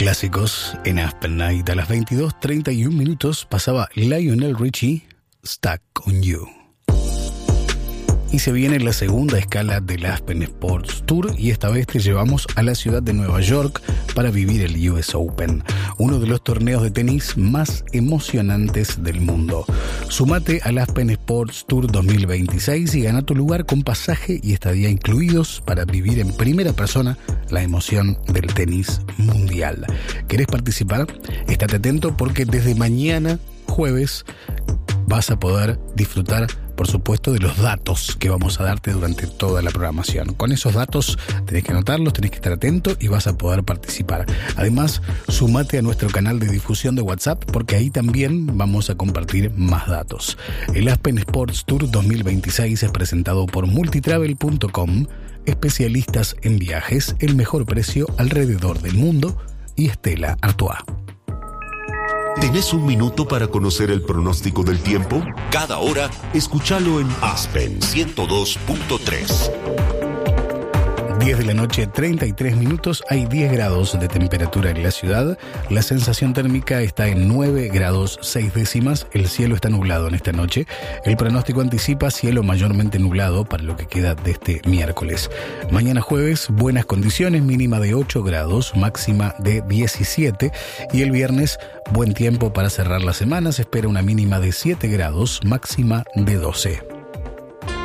Clásicos en Aspen Night. A las 22:31 pasaba Lionel Richie, Stuck on You. Y se viene la segunda escala del Aspen Sports Tour y esta vez te llevamos a la ciudad de Nueva York para vivir el US Open, uno de los torneos de tenis más emocionantes del mundo. Sumate al Aspen Sports Tour 2026 y gana tu lugar con pasaje y estadía incluidos para vivir en primera persona la emoción del tenis mundial. ¿Querés participar? Estate atento porque desde mañana, jueves, vas a poder disfrutar, por supuesto, de los datos que vamos a darte durante toda la programación. Con esos datos tenés que anotarlos, tenés que estar atento y vas a poder participar. Además, sumate a nuestro canal de difusión de WhatsApp porque ahí también vamos a compartir más datos. El Aspen Sports Tour 2026 es presentado por multitravel.com, especialistas en viajes, el mejor precio alrededor del mundo y Stella Artois. ¿Tenés un minuto para conocer el pronóstico del tiempo? Cada hora, escúchalo en Aspen 102.3. 10 de la noche, 33 minutos, hay 10 grados de temperatura en la ciudad, la sensación térmica está en 9 grados 6 décimas, el cielo está nublado en esta noche, el pronóstico anticipa cielo mayormente nublado para lo que queda de este miércoles. Mañana jueves, buenas condiciones, mínima de 8 grados, máxima de 17, y el viernes, buen tiempo para cerrar la semana, se espera una mínima de 7 grados, máxima de 12.